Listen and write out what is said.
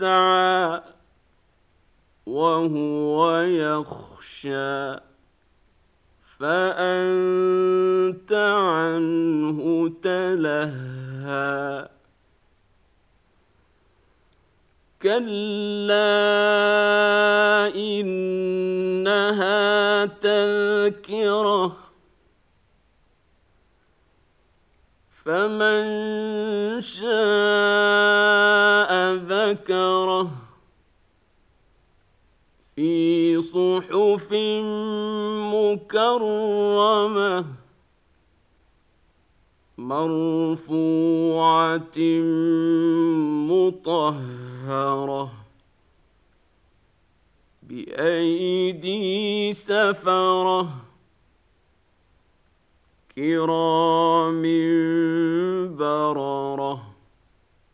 يسعى وهو يخشى فأنت عنه تلهى كلا إنها تذكرة فمن شاء ذكره في صحف مكرمة مرفوعة مطهرة بأيدي سفرة كرام بررة